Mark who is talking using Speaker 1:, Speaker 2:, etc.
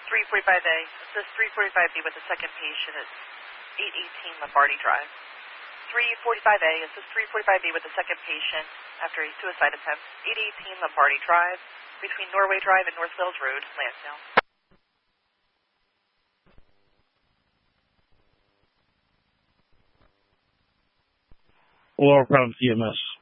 Speaker 1: 345A. It says 345B with the second patient at 818 Lombardi Drive. 345A. It says 345B with the second patient after a suicide attempt. 818 Lombardi Drive between Norway Drive and North Wales Road, Lansdale.
Speaker 2: Or from CMS.